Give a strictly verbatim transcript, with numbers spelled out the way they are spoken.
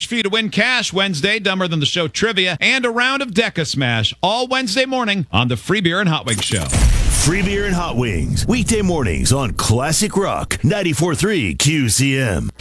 for you to win cash Wednesday, Dumber Than the Show trivia, and a round of Deca Smash all Wednesday morning on the Free Beer and Hot Wings Show. Free Beer and Hot Wings, weekday mornings on Classic Rock ninety-four point three Q C M.